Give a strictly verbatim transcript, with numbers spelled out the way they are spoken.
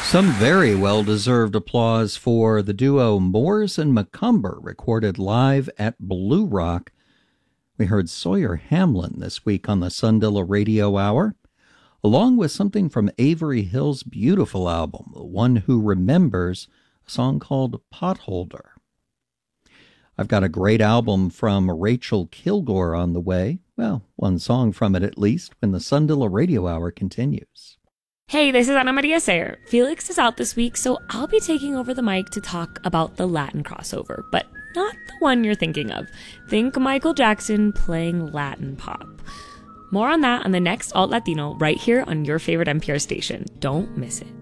Some very well-deserved applause for the duo Moores and Macumber, recorded live at Blue Rock. We heard Sawyer Hamlin this week on the Sundilla Radio Hour, along with something from Avery Hill's beautiful album, The One Who Remembers, a song called Potholder. I've got a great album from Rachel Kilgore on the way. Well, one song from it at least, when the Sundilla Radio Hour continues. Hey, this is Ana Maria Sayer. Felix is out this week, so I'll be taking over the mic to talk about the Latin crossover, but not the one you're thinking of. Think Michael Jackson playing Latin pop. More on that on the next Alt Latino right here on your favorite N P R station. Don't miss it.